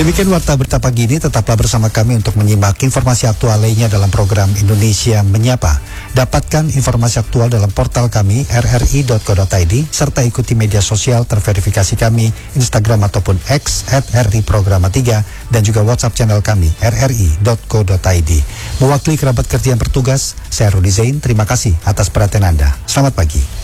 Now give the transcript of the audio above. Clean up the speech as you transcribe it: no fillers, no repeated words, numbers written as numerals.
Demikian Warta Berita Pagi ini, tetaplah bersama kami untuk menyimak informasi aktual lainnya dalam program Indonesia Menyapa. Dapatkan informasi aktual dalam portal kami rri.co.id serta ikuti media sosial terverifikasi kami Instagram ataupun X @RRI Programa 3 dan juga WhatsApp channel kami rri.co.id. Mewakili kerabat kerja yang bertugas, saya Rudi Zain, terima kasih atas perhatian Anda. Selamat pagi.